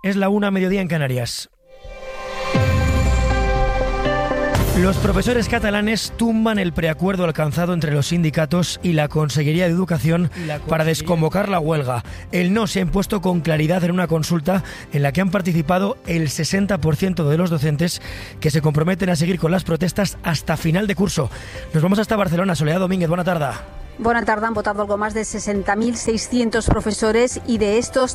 Es la 1:00 en Canarias. Los profesores catalanes tumban el preacuerdo alcanzado entre los sindicatos y la Consellería de Educación para desconvocar la huelga. El no se ha impuesto con claridad en una consulta en la que han participado el 60% de los docentes, que se comprometen a seguir con las protestas hasta final de curso. Nos vamos hasta Barcelona. Soledad Domínguez, buena tarde. Buenas tardes. Han votado algo más de 60.600 profesores y de estos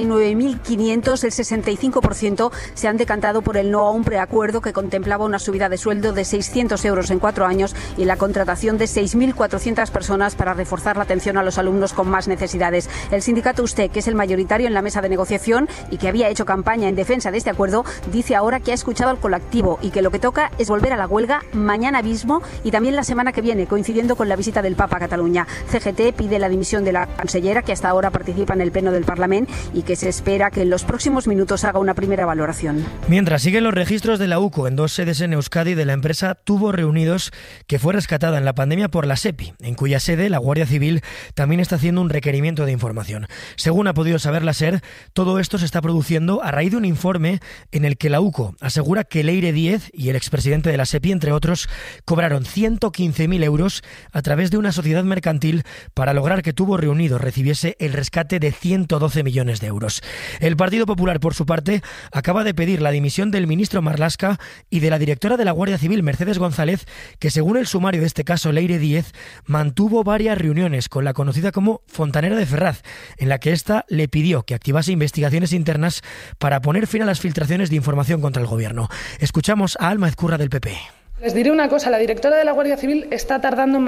39.500, el 65% se han decantado por el no a un preacuerdo que contemplaba una subida de sueldo de 600 euros en 4 años y la contratación de 6.400 personas para reforzar la atención a los alumnos con más necesidades. El sindicato USTE, que es el mayoritario en la mesa de negociación y que había hecho campaña en defensa de este acuerdo, dice ahora que ha escuchado al colectivo y que lo que toca es volver a la huelga mañana mismo y también la semana que viene, coincidiendo con la visita del Papa a Cataluña. CGT pide la dimisión de la cancellera, que hasta ahora participa en el pleno del Parlamento y que se espera que en los próximos minutos haga una primera valoración. Mientras siguen los registros de la UCO en 2 sedes en Euskadi de la empresa Tubos Reunidos, que fue rescatada en la pandemia por la SEPI, en cuya sede la Guardia Civil también está haciendo un requerimiento de información. Según ha podido saber la SER, todo esto se está produciendo a raíz de un informe en el que la UCO asegura que Leire Díez y el expresidente de la SEPI, entre otros, cobraron 115.000 euros a través de una sociedad mercantil para lograr que Tubos Reunidos recibiese el rescate de 112 millones de euros. El Partido Popular, por su parte, acaba de pedir la dimisión del ministro Marlaska y de la directora de la Guardia Civil, Mercedes González, que según el sumario de este caso, Leire Díez, mantuvo varias reuniones con la conocida como Fontanera de Ferraz, en la que ésta le pidió que activase investigaciones internas para poner fin a las filtraciones de información contra el gobierno. Escuchamos a Alma Ezcurra del PP. Les diré una cosa, la directora de la Guardia Civil está tardando en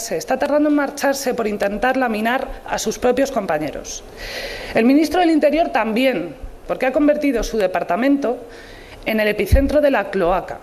marcharse por intentar laminar a sus propios compañeros. El ministro del Interior también, porque ha convertido su departamento en el epicentro de la cloaca.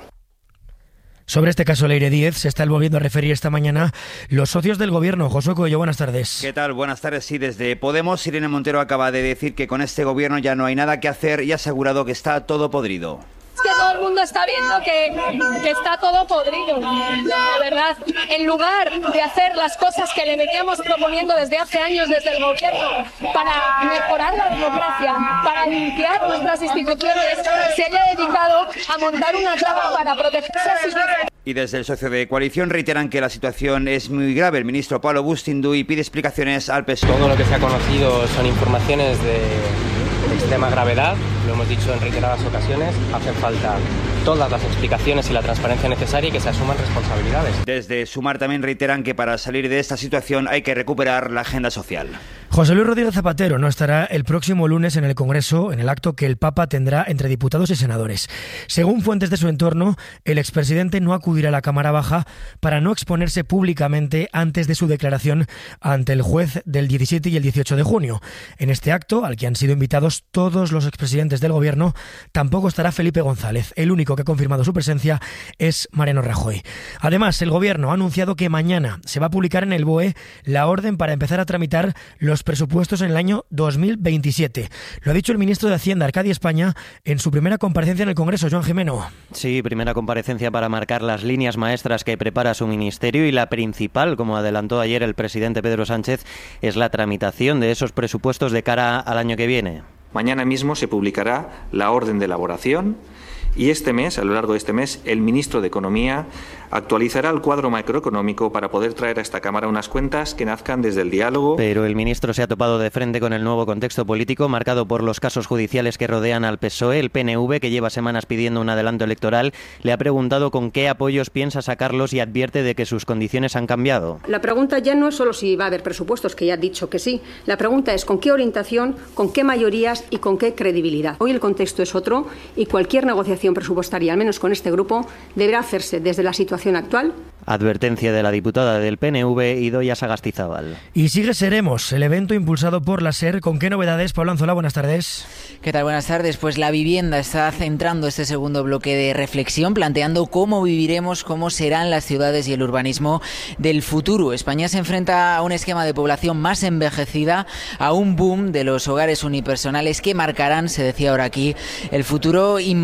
Sobre este caso Leire Díez se está volviendo a referir esta mañana los socios del gobierno. Josué Coello, buenas tardes. ¿Qué tal? Buenas tardes. Sí, desde Podemos, Irene Montero acaba de decir que con este gobierno ya no hay nada que hacer y ha asegurado que está todo podrido. Que todo el mundo está viendo que está todo podrido, la verdad. En lugar de hacer las cosas que le veníamos proponiendo desde hace años desde el gobierno para mejorar la democracia, para limpiar nuestras instituciones, se haya dedicado a montar una trama para protegerse a sus derechos. Y desde el socio de coalición reiteran que la situación es muy grave. El ministro Pablo Bustinduy pide explicaciones al PSOE. Todo lo que se ha conocido son informaciones de extrema gravedad, lo hemos dicho en reiteradas ocasiones, hacen falta todas las explicaciones y la transparencia necesaria y que se asuman responsabilidades. Desde Sumar también reiteran que para salir de esta situación hay que recuperar la agenda social. José Luis Rodríguez Zapatero no estará el próximo lunes en el Congreso, en el acto que el Papa tendrá entre diputados y senadores. Según fuentes de su entorno, el expresidente no acudirá a la Cámara Baja para no exponerse públicamente antes de su declaración ante el juez del 17 y el 18 de junio. En este acto, al que han sido invitados todos los expresidentes del Gobierno, tampoco estará Felipe González. El único que ha confirmado su presencia es Mariano Rajoy. Además, el Gobierno ha anunciado que mañana se va a publicar en el BOE la orden para empezar a tramitar los presupuestos en el año 2027. Lo ha dicho el ministro de Hacienda, Arcadio España, en su primera comparecencia en el Congreso. Joan Jimeno. Sí, primera comparecencia para marcar las líneas maestras que prepara su ministerio, y la principal, como adelantó ayer el presidente Pedro Sánchez, es la tramitación de esos presupuestos de cara al año que viene. Mañana mismo se publicará la orden de elaboración y este mes, a lo largo de este mes, el ministro de Economía actualizará el cuadro macroeconómico para poder traer a esta Cámara unas cuentas que nazcan desde el diálogo. Pero el ministro se ha topado de frente con el nuevo contexto político marcado por los casos judiciales que rodean al PSOE. El PNV, que lleva semanas pidiendo un adelanto electoral, le ha preguntado con qué apoyos piensa sacarlos y advierte de que sus condiciones han cambiado. La pregunta ya no es solo si va a haber presupuestos, que ya ha dicho que sí. La pregunta es con qué orientación, con qué mayorías y con qué credibilidad. Hoy el contexto es otro y cualquier negociación presupuestaria, al menos con este grupo, deberá hacerse desde la situación actual. Advertencia de la diputada del PNV, Idoia Sagastizábal. Y sigue Seremos, el evento impulsado por la SER. ¿Con qué novedades? Pablo Anzola, buenas tardes. ¿Qué tal? Buenas tardes. Pues la vivienda está centrando este segundo bloque de reflexión, planteando cómo viviremos, cómo serán las ciudades y el urbanismo del futuro. España se enfrenta a un esquema de población más envejecida, a un boom de los hogares unipersonales que marcarán, se decía ahora aquí, el futuro inmobiliario.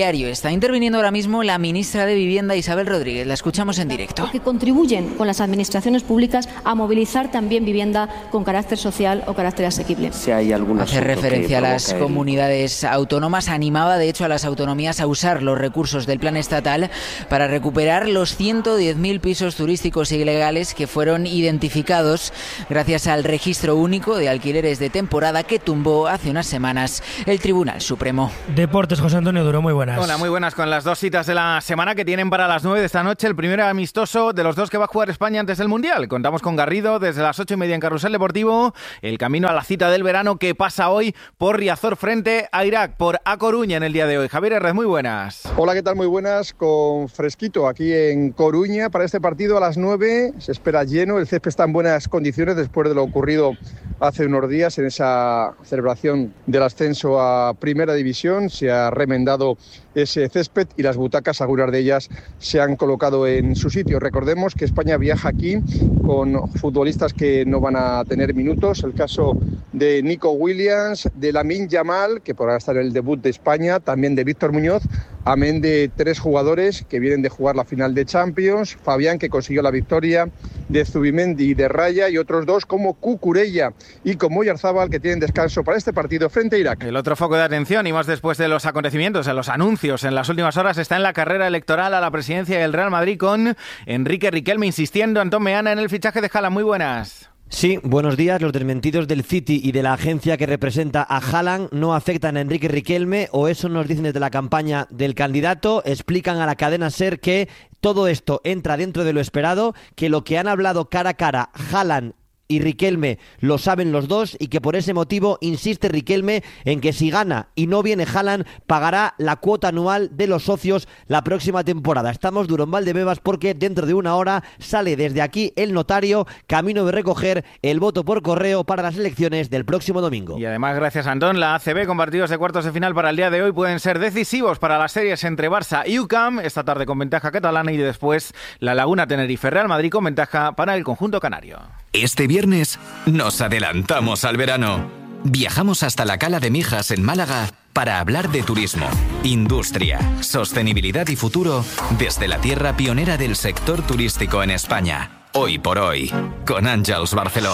inmobiliario. Está interviniendo ahora mismo la ministra de Vivienda, Isabel Rodríguez. La escuchamos en directo. Que contribuyen con las administraciones públicas a movilizar también vivienda con carácter social o carácter asequible. Si hay alguna hace referencia a las comunidades autónomas, animaba de hecho a las autonomías a usar los recursos del plan estatal para recuperar los 110.000 pisos turísticos ilegales que fueron identificados gracias al registro único de alquileres de temporada que tumbó hace unas semanas el Tribunal Supremo. Deportes, José Antonio Duro, muy buenas. Hola, muy buenas, con las dos citas de la semana que tienen para las 9 de esta noche, el primer amistoso de los dos que va a jugar España antes del Mundial. Contamos con Garrido desde las 8:30 en Carrusel Deportivo, el camino a la cita del verano que pasa hoy por Riazor frente a Irak, por A Coruña en el día de hoy. Javier Herrez, muy buenas. Hola, ¿qué tal? Muy buenas, con fresquito aquí en Coruña para este partido a las 9, se espera lleno, el césped está en buenas condiciones después de lo ocurrido hace unos días en esa celebración del ascenso a Primera División. Se ha remendado ese césped y las butacas, algunas de ellas, se han colocado en su sitio. Recordemos que España viaja aquí con futbolistas que no van a tener minutos. El caso de Nico Williams, de Lamine Yamal, que podrá estar en el debut de España, también de Víctor Muñoz, amén de 3 jugadores que vienen de jugar la final de Champions, Fabián, que consiguió la victoria, de Zubimendi y de Raya, y otros 2 como Cucurella y como Oyarzábal, que tienen descanso para este partido frente a Irak. El otro foco de atención, y más después de los acontecimientos, en los anuncios en las últimas horas, está en la carrera electoral a la presidencia del Real Madrid con Enrique Riquelme insistiendo, Antón Meana, en el fichaje de Haaland. Muy buenas. Sí, buenos días. Los desmentidos del City y de la agencia que representa a Haaland no afectan a Enrique Riquelme, o eso nos dicen desde la campaña del candidato. Explican a la cadena SER que todo esto entra dentro de lo esperado, que lo que han hablado cara a cara Haaland y Riquelme lo saben los dos, y que por ese motivo insiste Riquelme en que si gana y no viene Haaland, pagará la cuota anual de los socios la próxima temporada. Estamos duro en Valdebebas porque dentro de una hora sale desde aquí el notario, camino de recoger el voto por correo para las elecciones del próximo domingo. Y además, gracias Antón, la ACB con partidos de cuartos de final para el día de hoy pueden ser decisivos para las series entre Barça y UCAM, esta tarde con ventaja catalana, y después La Laguna, Tenerife, Real Madrid con ventaja para el conjunto canario. Este viernes nos adelantamos al verano. Viajamos hasta la Cala de Mijas en Málaga para hablar de turismo, industria, sostenibilidad y futuro desde la tierra pionera del sector turístico en España. Hoy por hoy, con Àngels Barceló.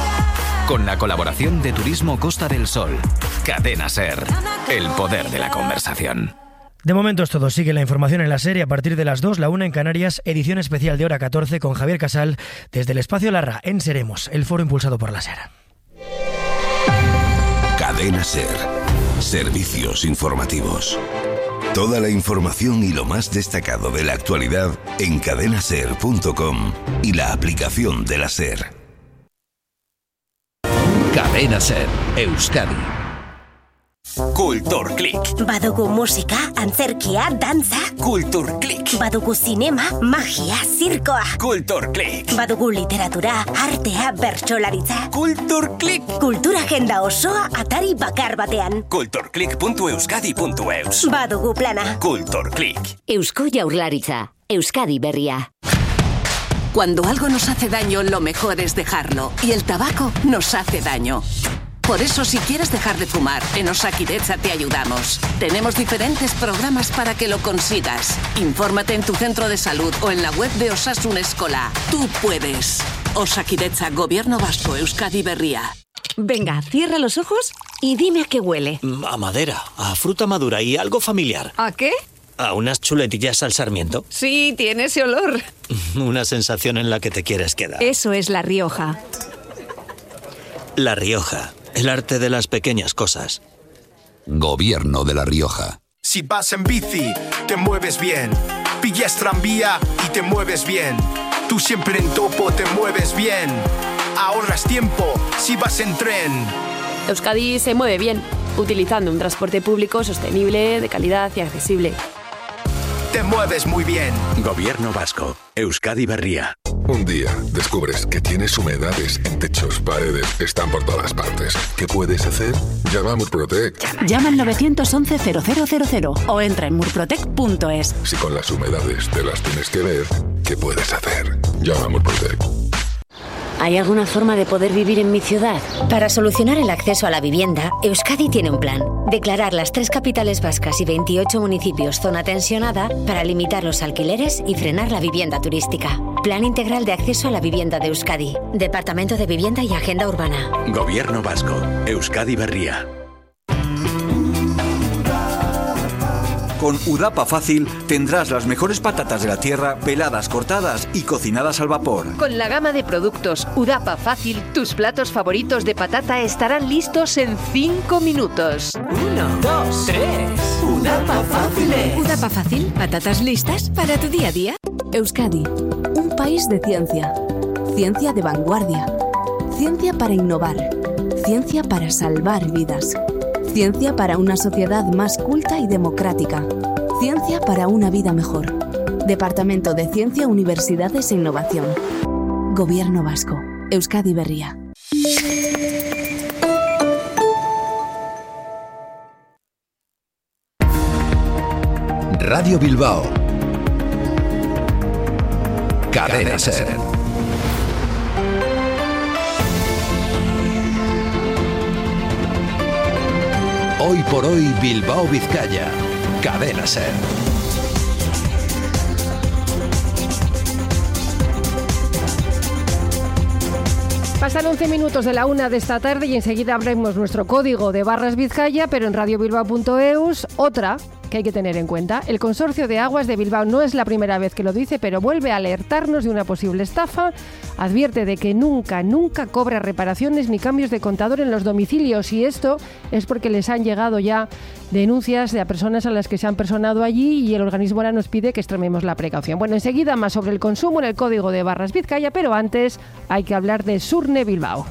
Con la colaboración de Turismo Costa del Sol. Cadena SER. El poder de la conversación. De momento es todo. Sigue la información en la serie a partir de las 2, la 1 en Canarias, edición especial de hora 14 con Javier Casal desde el Espacio Larra en Seremos, el foro impulsado por la SER. Cadena SER. Servicios informativos. Toda la información y lo más destacado de la actualidad en cadenaser.com y la aplicación de la SER. Cadena SER, Euskadi. Kulturklik. Badugu musika, antzerkia, dantza. Kulturklik. Badugu zinema, magia, zirkoa. Kulturklik. Badugu literatura, artea, bertsolaritza. Kulturklik. Kultura agenda osoa atari bakar batean. Kulturklik.euskadi.eus. Badugu plana. Kulturklik. Eusko Jaurlaritza, Euskadi berria. Cuando algo nos hace daño, lo mejor es dejarlo. Y el tabaco nos hace daño. Por eso, si quieres dejar de fumar, en Osakidetza te ayudamos. Tenemos diferentes programas para que lo consigas. Infórmate en tu centro de salud o en la web de Osasun Eskola. Tú puedes. Osakidetza, Gobierno Vasco, Euskadi Berria. Venga, cierra los ojos y dime a qué huele. A madera, a fruta madura y algo familiar. ¿A qué? A unas chuletillas al sarmiento. Sí, tiene ese olor. Una sensación en la que te quieres quedar. Eso es La Rioja. La Rioja. El arte de las pequeñas cosas. Gobierno de La Rioja. Si vas en bici, te mueves bien. Pillas tranvía y te mueves bien. Tú siempre en topo te mueves bien. Ahorras tiempo si vas en tren. Euskadi se mueve bien, utilizando un transporte público sostenible, de calidad y accesible. Te mueves muy bien. Gobierno Vasco, Euskadi Berria. Un día descubres que tienes humedades en techos, paredes, están por todas partes. ¿Qué puedes hacer? Llama a Murprotec. Llama al 911-0000 o entra en murprotec.es. Si con las humedades te las tienes que ver, ¿qué puedes hacer? Llama a Murprotec. ¿Hay alguna forma de poder vivir en mi ciudad? Para solucionar el acceso a la vivienda, Euskadi tiene un plan. Declarar las 3 capitales vascas y 28 municipios zona tensionada para limitar los alquileres y frenar la vivienda turística. Plan integral de acceso a la vivienda de Euskadi. Departamento de Vivienda y Agenda Urbana. Gobierno vasco. Euskadi Berria. Con Udapa Fácil tendrás las mejores patatas de la tierra, peladas, cortadas y cocinadas al vapor. Con la gama de productos Udapa Fácil, tus platos favoritos de patata estarán listos en 5 minutos. 1, 2, 3. Udapa Fácil. Udapa Fácil, patatas listas para tu día a día. Euskadi, un país de ciencia. Ciencia de vanguardia. Ciencia para innovar. Ciencia para salvar vidas. Ciencia para una sociedad más culta y democrática. Ciencia para una vida mejor. Departamento de Ciencia, Universidades e Innovación. Gobierno vasco. Euskadi Berria. Radio Bilbao. Cadena SER. Hoy por hoy Bilbao Vizcaya. Cadena SER. Pasan 11 minutos de la 1 de esta tarde y enseguida abrimos nuestro código de barras Vizcaya, pero en radiobilbao.eus, otra que hay que tener en cuenta. El Consorcio de Aguas de Bilbao no es la primera vez que lo dice, pero vuelve a alertarnos de una posible estafa. Advierte de que nunca cobra reparaciones ni cambios de contador en los domicilios, y esto es porque les han llegado ya denuncias de personas a las que se han personado allí y el organismo ahora nos pide que extrememos la precaución. Bueno, enseguida más sobre el consumo en el código de barras Vizcaya, pero antes hay que hablar de Surne Bilbao.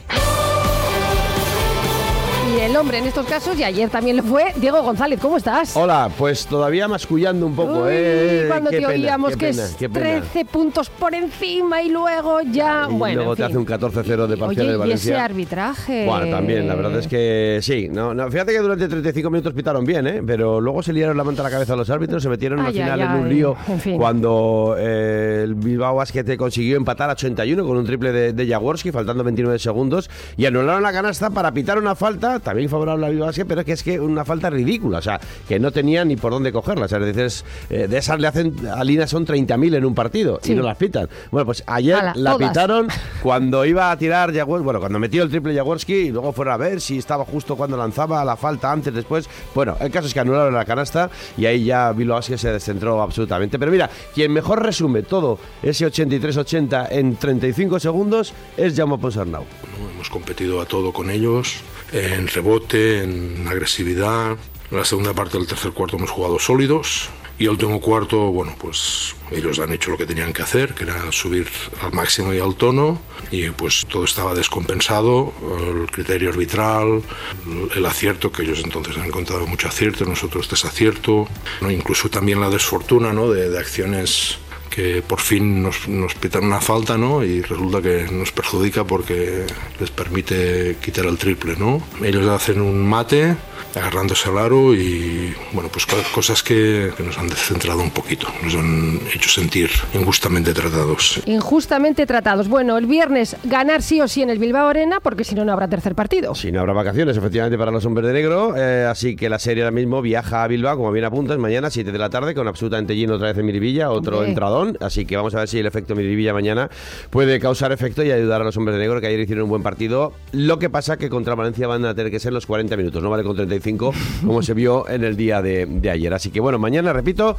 Y el hombre en estos casos, y ayer también lo fue, Diego González, ¿cómo estás? Hola, pues todavía mascullando un poco, cuando te oíamos que es 13 puntos por encima y luego ya, y bueno, luego te hace un 14-0 de parcial de Valencia. Y ese arbitraje. Bueno, también, la verdad es que sí. No, fíjate que durante 35 minutos pitaron bien, pero luego se liaron la manta a la cabeza a los árbitros, se metieron al final en un lío, en fin. Cuando el Bilbao Basket consiguió empatar a 81 con un triple de Jaworski, faltando 29 segundos, y anularon la canasta para pitar una falta también favorable a Bilbao Basket, pero es que una falta ridícula, o sea, que no tenía ni por dónde cogerla. O sea, es decir, de esas le hacen a Lina son 30.000 en un partido, sí, y no las pitan. Bueno, pues ayer la pitaron cuando iba a tirar Jaworski, bueno, cuando metió el triple Jaworski, y luego fueron a ver si estaba justo cuando lanzaba la falta, antes, después. Bueno, el caso es que anularon la canasta y ahí ya Bilbao Basket se descentró absolutamente. Pero mira, quien mejor resume todo ese 83-80 en 35 segundos es Jaume Ponsarnau. Hemos competido a todo con ellos, en rebote, en agresividad. En la segunda parte del tercer cuarto hemos jugado sólidos. Y el último cuarto, bueno, pues ellos han hecho lo que tenían que hacer, que era subir al máximo y al tono, y pues todo estaba descompensado, el criterio arbitral, el acierto, que ellos entonces han encontrado mucho acierto, nosotros desacierto, ¿no? Incluso también la desfortuna, ¿no? de acciones que por fin nos pitan una falta, ¿no? Y resulta que nos perjudica porque les permite quitar el triple, ¿no? Ellos hacen un mate agarrándose al aro y, bueno, pues cosas que nos han descentrado un poquito, nos han hecho sentir injustamente tratados. Injustamente tratados. Bueno, el viernes ganar sí o sí en el Bilbao Arena, porque si no, no habrá tercer partido. Sí, no habrá vacaciones, efectivamente, para los hombres de negro, así que la serie ahora mismo viaja a Bilbao, como bien apuntas, mañana 7 de la tarde, con absolutamente lleno otra vez en Miribilla, otro entradón, así que vamos a ver si el efecto Miribilla mañana puede causar efecto y ayudar a los hombres de negro, que ayer hicieron un buen partido. Lo que pasa que contra Valencia van a tener que ser los 40 minutos, no vale con 35, como se vio en el día de ayer. Así que bueno, mañana, repito,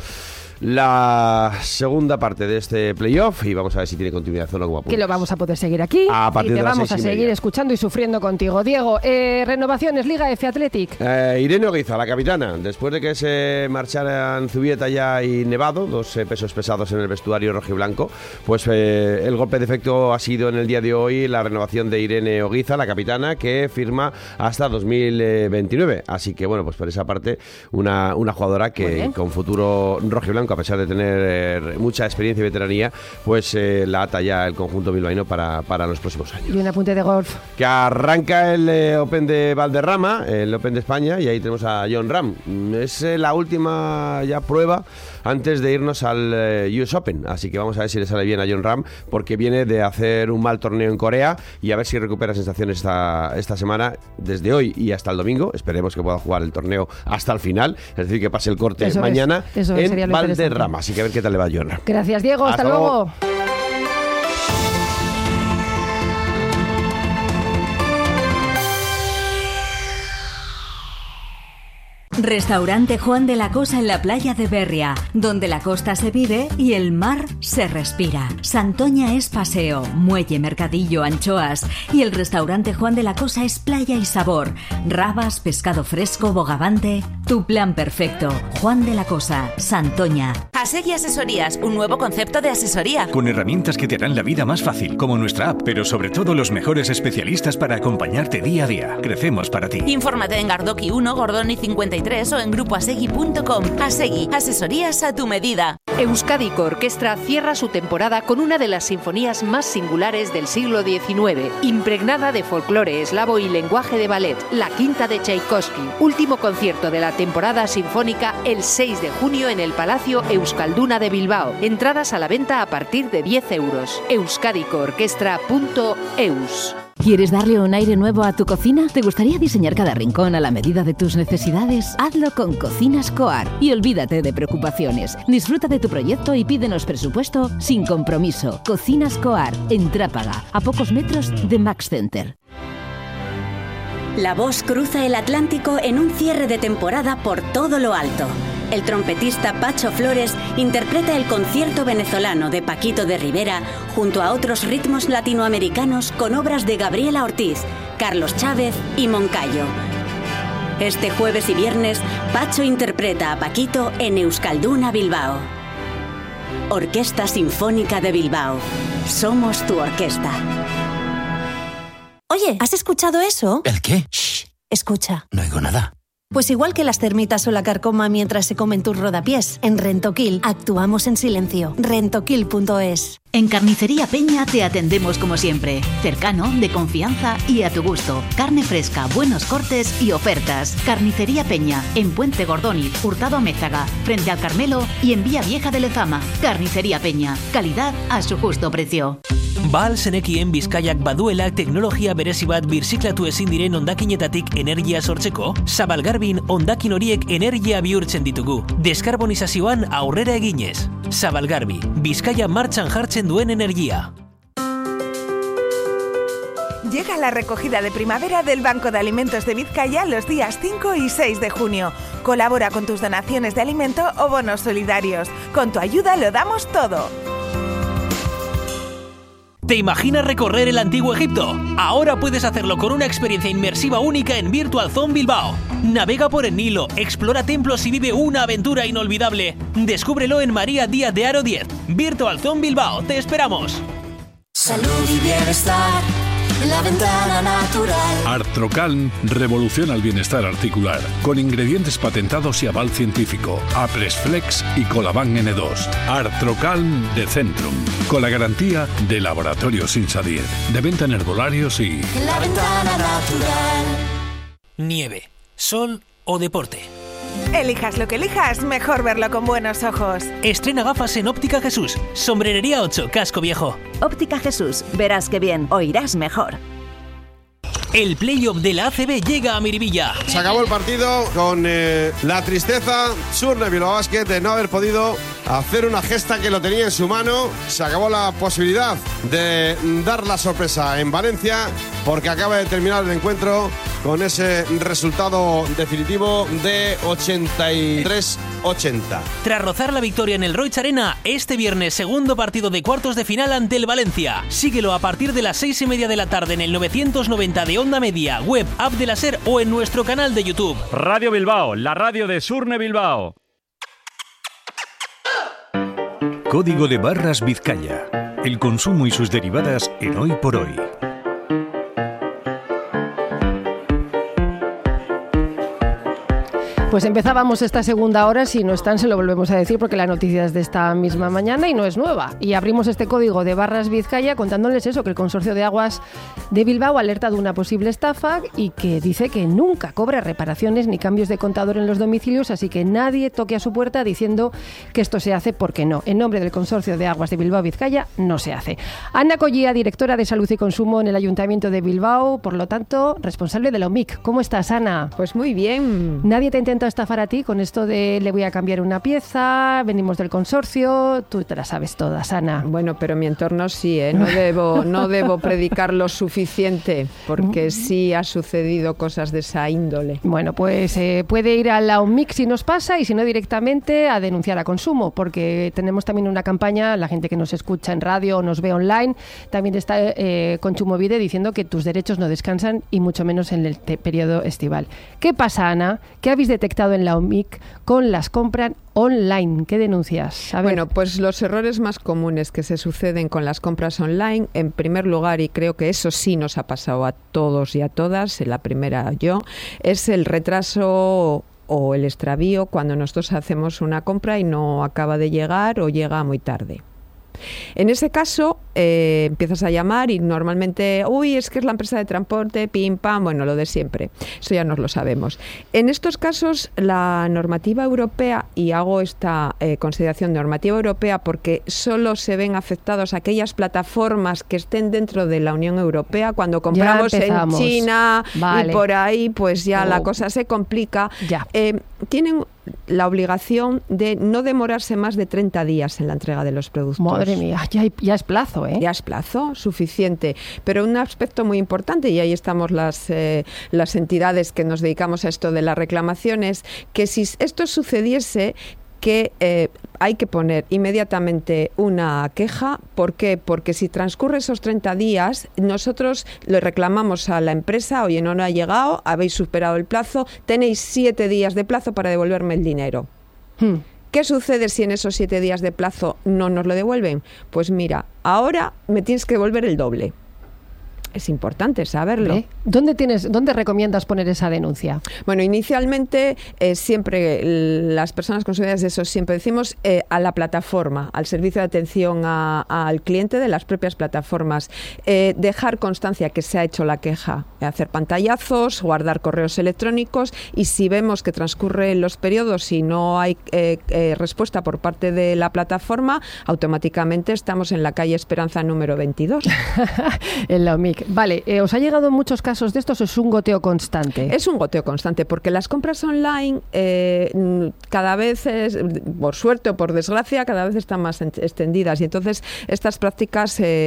la segunda parte de este playoff y vamos a ver si tiene continuidad o no, como apuntas. Que lo vamos a poder seguir aquí a partir y te de las vamos a seguir escuchando y sufriendo contigo. Diego, renovaciones, Liga F Athletic. Irene Oguiza, la capitana, después de que se marcharan Zubieta ya y Nevado, dos pesos pesados en el vestuario rojiblanco, pues el golpe de efecto ha sido en el día de hoy la renovación de Irene Oguiza, la capitana, que firma hasta 2029. Así que bueno, pues por esa parte una jugadora que con futuro rojiblanco. a pesar de tener mucha experiencia y veteranía, pues la ata ya el conjunto bilbaíno para los próximos años. Y un apunte de golf. Que arranca el Open de Valderrama, el Open de España, y ahí tenemos a Jon Rahm. Es la última ya prueba antes de irnos al US Open, así que vamos a ver si le sale bien a Jon Rahm, porque viene de hacer un mal torneo en Corea y a ver si recupera sensaciones esta semana, desde hoy y hasta el domingo. Esperemos que pueda jugar el torneo hasta el final, es decir, que pase el corte mañana en Valderrama, así que a ver qué tal le va a Jon Rahm. Gracias, Diego, hasta luego. Restaurante Juan de la Cosa en la playa de Berria, donde la costa se vive y el mar se respira. Santoña es paseo, muelle, mercadillo, anchoas, y el restaurante Juan de la Cosa es playa y sabor. Rabas, pescado fresco, bogavante. Tu plan perfecto. Juan de la Cosa, Santoña. Asegui Asesorías, un nuevo concepto de asesoría. Con herramientas que te harán la vida más fácil, como nuestra app, pero sobre todo los mejores especialistas para acompañarte día a día. Crecemos para ti. Infórmate en Gardoki 1, Gordoni 53 o en grupoasegui.com. Asegui, asesorías a tu medida. Euskadiko Orquestra cierra su temporada con una de las sinfonías más singulares del siglo XIX, impregnada de folclore eslavo y lenguaje de ballet, la Quinta de Tchaikovsky. Último concierto de la temporada sinfónica el 6 de junio en el Palacio Euskalduna de Bilbao. Entradas a la venta a partir de 10 euros. euskadikoorkestra.eus. ¿Quieres darle un aire nuevo a tu cocina? ¿Te gustaría diseñar cada rincón a la medida de tus necesidades? Hazlo con Cocinas Coar y olvídate de preocupaciones. Disfruta de tu proyecto y pídenos presupuesto sin compromiso. Cocinas Coar, en Trápaga, a pocos metros de Max Center. La voz cruza el Atlántico en un cierre de temporada por todo lo alto. El trompetista Pacho Flores interpreta el concierto venezolano de Paquito de Rivera junto a otros ritmos latinoamericanos con obras de Gabriela Ortiz, Carlos Chávez y Moncayo. Este jueves y viernes, Pacho interpreta a Paquito en Euskalduna Bilbao. Orquesta Sinfónica de Bilbao. Somos tu orquesta. Oye, ¿has escuchado eso? ¿El qué? Shh. Escucha. No oigo nada. Pues igual que las termitas o la carcoma mientras se comen tus rodapiés, en Rentoquil actuamos en silencio. Rentoquil.es. En Carnicería Peña te atendemos como siempre. Cercano, de confianza y a tu gusto. Carne fresca, buenos cortes y ofertas. Carnicería Peña, en Puente Gordoni, Hurtado Amézaga, frente al Carmelo y en Vía Vieja de Lezama. Carnicería Peña, calidad a su justo precio. Bahal zenekien Bizkaiak baduela teknologia berezi bat birziklatu ezin diren hondakinetatik energia sortzeko? Zabalgarbin hondakin horiek energia bihurtzen ditugu. Deskarbonizazioan aurrera eginez. Zabalgarbi, Bizkaia martxan jartzen duen energia. Llega la recogida de primavera del Banco de Alimentos de Vizcaya los días 5 y 6 de junio. Colabora con tus donaciones de alimento o bonos solidarios. Con tu ayuda lo damos todo. ¿Te imaginas recorrer el antiguo Egipto? Ahora puedes hacerlo con una experiencia inmersiva única en Virtual Zone Bilbao. Navega por el Nilo, explora templos y vive una aventura inolvidable. Descúbrelo en María Díaz de Haro 10. Virtual Zone Bilbao, te esperamos. Salud y bienestar en la ventana natural. Artrocalm revoluciona el bienestar articular con ingredientes patentados y aval científico. Apresflex y Colaban N2. Artrocalm de Centrum, con la garantía de Laboratorios Insadir. De venta en herbolarios y... En la ventana natural. Nieve, sol o deporte. Elijas lo que elijas, mejor verlo con buenos ojos. Estrena gafas en Óptica Jesús. Sombrerería 8, Casco Viejo. Óptica Jesús, verás que bien, oirás mejor. El playoff de la ACB llega a Miribilla. Se acabó el partido con la tristeza Surne Bilbao Basket de no haber podido hacer una gesta que lo tenía en su mano. Se acabó la posibilidad de dar la sorpresa en Valencia porque acaba de terminar el encuentro con ese resultado definitivo de 83-80. Tras rozar la victoria en el Roig Arena, este viernes segundo partido de cuartos de final ante el Valencia. Síguelo a partir de las 6:30 de la tarde en el 990 de Onda Media, web, app de la SER o en nuestro canal de YouTube. Radio Bilbao, la radio de Surne Bilbao. Código de Barras Vizcaya. El consumo y sus derivadas en Hoy por Hoy. Pues empezábamos esta segunda hora, si no están se lo volvemos a decir porque la noticia es de esta misma mañana y no es nueva. Y abrimos este código de Barras Vizcaya contándoles eso, que el Consorcio de Aguas de Bilbao alerta de una posible estafa y que dice que nunca cobra reparaciones ni cambios de contador en los domicilios, así que nadie toque a su puerta diciendo que esto se hace porque no. En nombre del Consorcio de Aguas de Bilbao Vizcaya no se hace. Ana Collía, directora de Salud y Consumo en el Ayuntamiento de Bilbao, por lo tanto, responsable de la OMIC. ¿Cómo estás, Ana? Pues muy bien. Nadie te intenta estafar a ti con esto de le voy a cambiar una pieza, venimos del consorcio, tú te la sabes todas, Ana. Bueno, pero mi entorno sí, no debo predicar lo suficiente, porque sí ha sucedido cosas de esa índole. Bueno, pues puede ir a la OMIC si nos pasa y si no directamente a denunciar a consumo, porque tenemos también una campaña, la gente que nos escucha en radio o nos ve online, también está Kontsumobide diciendo que tus derechos no descansan y mucho menos en el periodo estival. ¿Qué pasa, Ana? ¿Qué habéis detectado en la OMIC con las compras online? ¿Qué denuncias? Bueno, pues los errores más comunes que se suceden con las compras online, en primer lugar, y creo que eso sí nos ha pasado a todos y a todas, la primera yo, es el retraso o el extravío cuando nosotros hacemos una compra y no acaba de llegar o llega muy tarde. En ese caso, empiezas a llamar y normalmente, es que es la empresa de transporte, pim, pam, bueno, lo de siempre. Eso ya nos lo sabemos. En estos casos, la normativa europea, y hago esta consideración de normativa europea porque solo se ven afectados aquellas plataformas que estén dentro de la Unión Europea. Cuando compramos en China y por ahí, pues ya la cosa se complica. Tienen la obligación de no demorarse más de 30 días en la entrega de los productos. Madre mía, ya es plazo, ¿eh? Ya es plazo suficiente. Pero un aspecto muy importante, y ahí estamos las entidades que nos dedicamos a esto de las reclamaciones, que si esto sucediese, que hay que poner inmediatamente una queja. ¿Por qué? Porque si transcurre esos 30 días, nosotros le reclamamos a la empresa, oye, no ha llegado, habéis superado el plazo, tenéis 7 días de plazo para devolverme el dinero. ¿Qué sucede si en esos 7 días de plazo no nos lo devuelven? Pues mira, ahora me tienes que devolver el doble. Es importante saberlo. ¿Dónde recomiendas poner esa denuncia? Bueno, inicialmente siempre las personas consumidoras de eso siempre decimos a la plataforma, al servicio de atención al cliente de las propias plataformas. Dejar constancia que se ha hecho la queja, hacer pantallazos, guardar correos electrónicos y si vemos que transcurren los periodos y no hay respuesta por parte de la plataforma, automáticamente estamos en la calle Esperanza número 22. En la OMIC. Vale, ¿os ha llegado muchos casos de estos o es un goteo constante? Es un goteo constante porque las compras online cada vez, por suerte o por desgracia, cada vez están más extendidas y entonces estas prácticas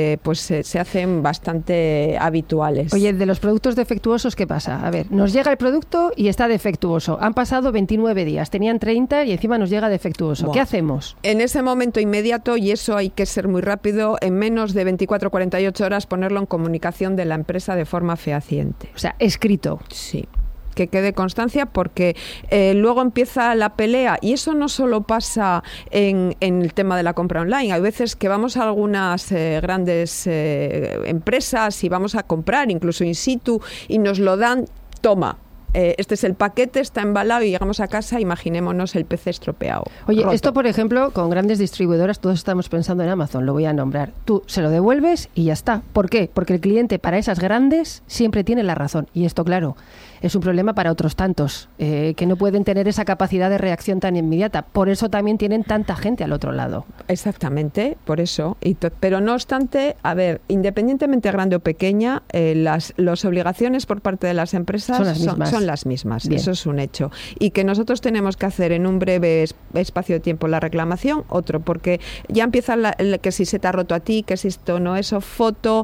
se hacen bastante habituales. Oye, de los productos defectuosos, ¿qué pasa? A ver, nos llega el producto y está defectuoso. Han pasado 29 días, tenían 30 y encima nos llega defectuoso. ¿Qué hacemos? En ese momento inmediato, y eso hay que ser muy rápido, en menos de 24 o 48 horas ponerlo en comunicación de la empresa de forma fehaciente. O sea, escrito. Sí. Que quede constancia porque luego empieza la pelea y eso no solo pasa en el tema de la compra online. Hay veces que vamos a algunas grandes empresas y vamos a comprar incluso in situ y nos lo dan, toma. Este es el paquete, está embalado y llegamos a casa, imaginémonos el PC estropeado. Oye, roto. Esto por ejemplo, con grandes distribuidoras, todos estamos pensando en Amazon, lo voy a nombrar. Tú se lo devuelves y ya está. ¿Por qué? Porque el cliente para esas grandes siempre tiene la razón. Y esto, claro, es un problema para otros tantos, que no pueden tener esa capacidad de reacción tan inmediata. Por eso también tienen tanta gente al otro lado. Exactamente, por eso. Pero no obstante, a ver, independientemente grande o pequeña, las obligaciones por parte de las empresas son las mismas. Bien. Eso es un hecho. Y que nosotros tenemos que hacer en un breve espacio de tiempo la reclamación, otro, porque ya empieza que si se te ha roto a ti, que si esto no es, o foto,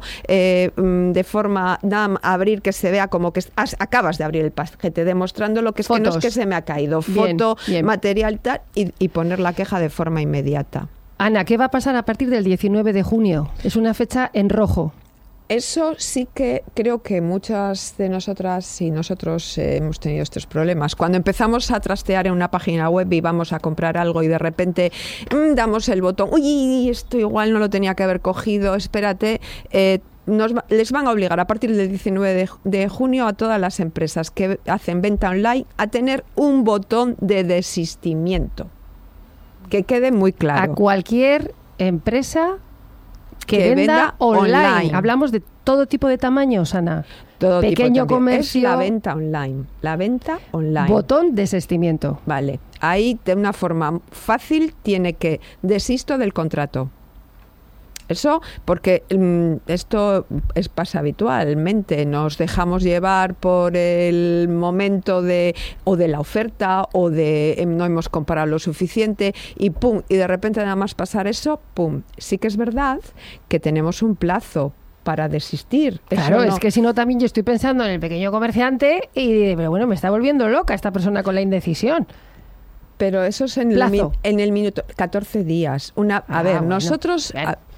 de forma abrir que se vea como que acabas de abrir el paquete, demostrando lo que es que no es que se me ha caído, foto, bien. Material tal, y poner la queja de forma inmediata. Ana, ¿qué va a pasar a partir del 19 de junio? Es una fecha en rojo. Eso sí que creo que muchas de nosotras y nosotros hemos tenido estos problemas. Cuando empezamos a trastear en una página web y vamos a comprar algo y de repente damos el botón, uy, esto igual no lo tenía que haber cogido, espérate, les van a obligar a partir del 19 de junio a todas las empresas que hacen venta online a tener un botón de desistimiento. Que quede muy claro. A cualquier empresa que venda online. Hablamos de todo tipo de tamaños, Ana. Todo pequeño tipo comercio. Es la venta online. La venta online. Botón desistimiento. Vale. Ahí, de una forma fácil, tiene que desisto del contrato. Eso porque esto pasa habitualmente. Nos dejamos llevar por el momento de la oferta o de no hemos comprado lo suficiente y pum, y de repente nada más pasar eso, pum. Sí que es verdad que tenemos un plazo para desistir. Claro, es que si no también yo estoy pensando en el pequeño comerciante y pero bueno, me está volviendo loca esta persona con la indecisión. Pero eso es en el minuto 14 días. Nosotros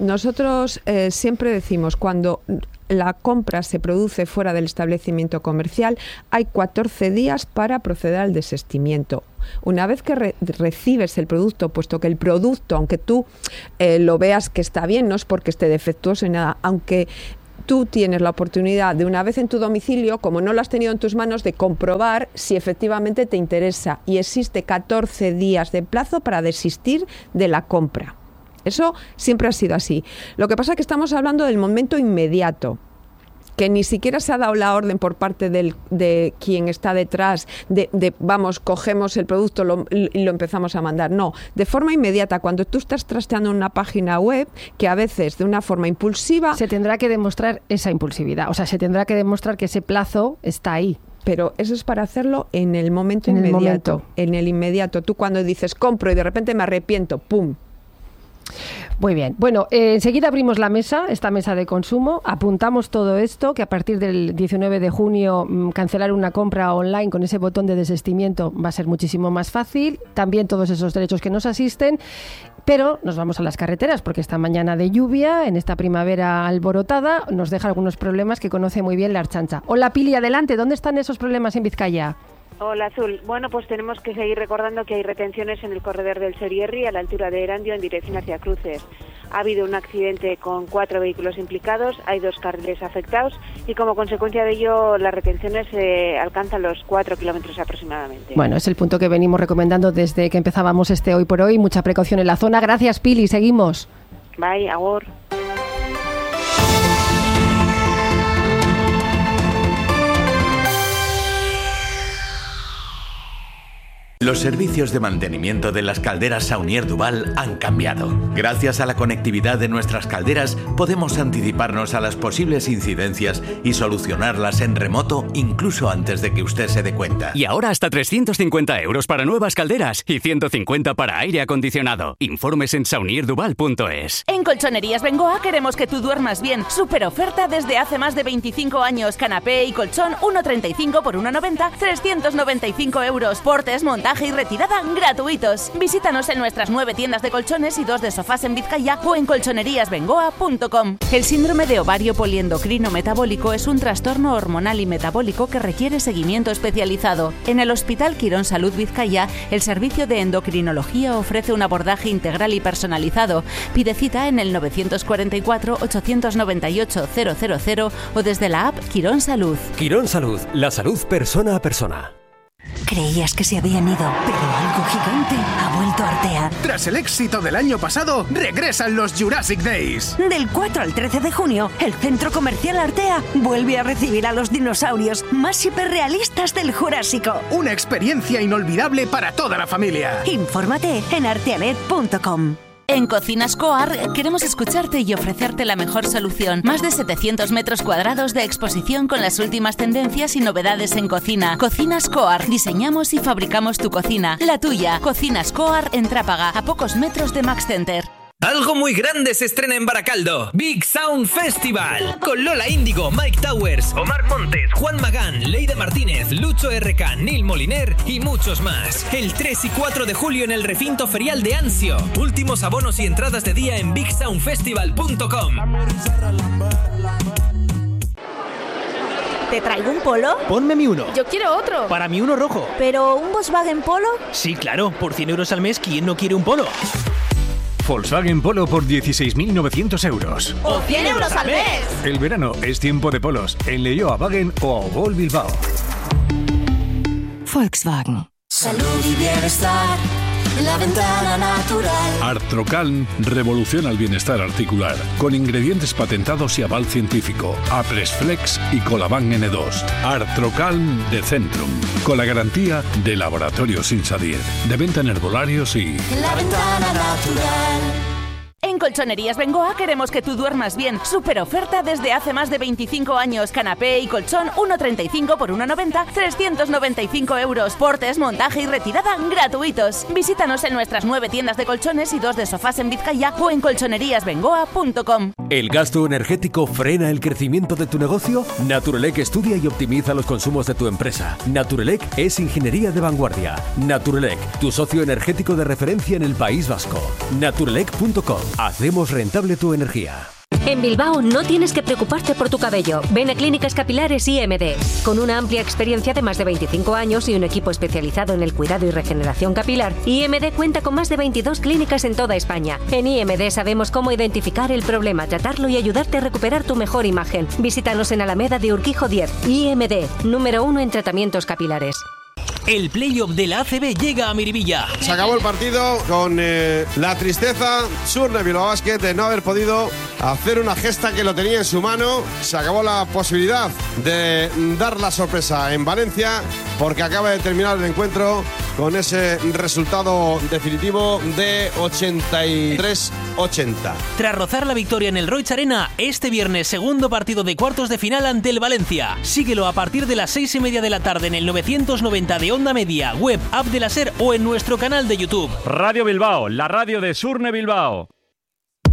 siempre decimos cuando la compra se produce fuera del establecimiento comercial, hay 14 días para proceder al desistimiento. Una vez que recibes el producto, puesto que el producto, aunque tú lo veas que está bien, no es porque esté defectuoso ni nada, aunque tú tienes la oportunidad de una vez en tu domicilio, como no lo has tenido en tus manos, de comprobar si efectivamente te interesa y existe 14 días de plazo para desistir de la compra. Eso siempre ha sido así. Lo que pasa es que estamos hablando del momento inmediato, que ni siquiera se ha dado la orden por parte de quien está detrás vamos, cogemos el producto y lo empezamos a mandar. No, de forma inmediata, cuando tú estás trasteando una página web, que a veces de una forma impulsiva... Se tendrá que demostrar esa impulsividad, o sea, se tendrá que demostrar que ese plazo está ahí. Pero eso es para hacerlo en el momento inmediato. En el inmediato. Tú cuando dices compro y de repente me arrepiento, ¡pum! Muy bien. Bueno, enseguida abrimos la mesa, esta mesa de consumo, apuntamos todo esto, que a partir del 19 de junio cancelar una compra online con ese botón de desistimiento va a ser muchísimo más fácil, también todos esos derechos que nos asisten, pero nos vamos a las carreteras porque esta mañana de lluvia, en esta primavera alborotada, nos deja algunos problemas que conoce muy bien la Archancha. Hola Pili, adelante, ¿dónde están esos problemas en Vizcaya? Hola Azul. Bueno, pues tenemos que seguir recordando que hay retenciones en el corredor del Serierri a la altura de Erandio en dirección hacia Cruces. Ha habido un accidente con 4 vehículos implicados, hay 2 carriles afectados y como consecuencia de ello las retenciones alcanzan los 4 kilómetros aproximadamente. Bueno, es el punto que venimos recomendando desde que empezábamos Hoy por Hoy. Mucha precaución en la zona. Gracias Pili, seguimos. Bye, agur. Los servicios de mantenimiento de las calderas Saunier Duval han cambiado. Gracias a la conectividad de nuestras calderas, podemos anticiparnos a las posibles incidencias y solucionarlas en remoto incluso antes de que usted se dé cuenta. Y ahora hasta 350 euros para nuevas calderas y 150 para aire acondicionado. Informes en saunierduval.es. En Colchonerías Bengoa queremos que tú duermas bien. Super oferta desde hace más de 25 años. Canapé y colchón 1,35 por 1,90, 395 euros. Portes, montaje y retirada gratuitos. Visítanos en nuestras 9 tiendas de colchones y 2 de sofás en Vizcaya o en colchoneríasbengoa.com. El síndrome de ovario poliendocrino metabólico es un trastorno hormonal y metabólico que requiere seguimiento especializado. En el Hospital Quirón Salud Vizcaya, el servicio de endocrinología ofrece un abordaje integral y personalizado. Pide cita en el 944 898 000 o desde la app Quirón Salud. Quirón Salud, la salud persona a persona. Creías que se habían ido, pero algo gigante ha vuelto a Artea. Tras el éxito del año pasado, regresan los Jurassic Days. Del 4 al 13 de junio, el Centro Comercial Artea vuelve a recibir a los dinosaurios más hiperrealistas del Jurásico. Una experiencia inolvidable para toda la familia. Infórmate en arteanet.com. En Cocinas Coar queremos escucharte y ofrecerte la mejor solución. Más de 700 metros cuadrados de exposición con las últimas tendencias y novedades en cocina. Cocinas Coar. Diseñamos y fabricamos tu cocina. La tuya. Cocinas Coar en Trápaga, a pocos metros de Max Center. Algo muy grande se estrena en Baracaldo. Big Sound Festival. Con Lola Índigo, Mike Towers, Omar Montes, Juan Magán, Leide Martínez, Lucho RK, Neil Moliner y muchos más. El 3 y 4 de julio en el recinto ferial de Anzio. Últimos abonos y entradas de día en bigsoundfestival.com. ¿Te traigo un Polo? Ponme mi uno. Yo quiero otro. Para mí uno rojo. ¿Pero un Volkswagen Polo? Sí, claro. Por 100 euros al mes, ¿quién no quiere un Polo? Volkswagen Polo por 16.900 euros. ¡O 100 euros al mes! El verano es tiempo de polos en Leioa Wagen o Augol Bilbao. Volkswagen. Salud y bienestar. La Ventana Natural. Artrocalm revoluciona el bienestar articular con ingredientes patentados y aval científico. Apresflex y Colaban N2. Artrocalm de Centrum, con la garantía de Laboratorios Insadir, de venta en herbolarios y... La Ventana Natural. En Colchonerías Bengoa queremos que tú duermas bien. Super oferta desde hace más de 25 años. Canapé y colchón 1,35 por 1,90, 395 euros. Portes, montaje y retirada gratuitos. Visítanos en nuestras 9 tiendas de colchones y 2 de sofás en Vizcaya o en colchoneríasbengoa.com. ¿El gasto energético frena el crecimiento de tu negocio? Naturelec estudia y optimiza los consumos de tu empresa. Naturelec es ingeniería de vanguardia. Naturelec, tu socio energético de referencia en el País Vasco. Naturelec.com. Hacemos rentable tu energía. En Bilbao no tienes que preocuparte por tu cabello. Ven a Clínicas Capilares IMD. Con una amplia experiencia de más de 25 años y un equipo especializado en el cuidado y regeneración capilar, IMD cuenta con más de 22 clínicas en toda España. En IMD sabemos cómo identificar el problema, tratarlo y ayudarte a recuperar tu mejor imagen. Visítanos en Alameda de Urquijo 10. IMD, número 1 en tratamientos capilares. El playoff de la ACB llega a Miribilla. Se acabó el partido con la tristeza Surne Bilbao Basket de no haber podido hacer una gesta que lo tenía en su mano. Se acabó la posibilidad de dar la sorpresa en Valencia porque acaba de terminar el encuentro con ese resultado definitivo de 83-80. Tras rozar la victoria en el Roig Arena, este viernes segundo partido de cuartos de final ante el Valencia. Síguelo a partir de las 6:30 de la tarde en el 990 de Onda Media, web, app de la SER o en nuestro canal de YouTube. Radio Bilbao, la radio de Surne Bilbao.